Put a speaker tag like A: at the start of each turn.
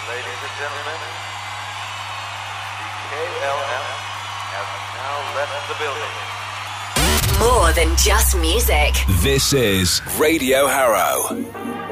A: Ladies and gentlemen, the KLM has now left the building.
B: More than just music.
C: This is Radio Harrow.